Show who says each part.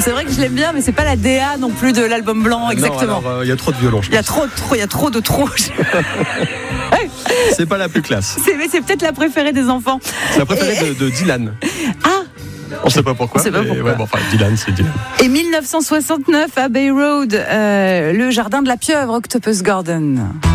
Speaker 1: C'est vrai que je l'aime bien, mais c'est pas la DA non plus de l'album blanc, exactement.
Speaker 2: Il y a trop de violon.
Speaker 1: Il y a trop de trop.
Speaker 2: C'est pas la plus classe.
Speaker 1: Mais c'est peut-être la préférée des enfants.
Speaker 2: C'est la préférée de Dylan.
Speaker 1: Ah.
Speaker 2: On sait pas pourquoi. Dylan, c'est Dylan.
Speaker 1: Et 1969, Abbey Road, le jardin de la pieuvre, Octopus Garden.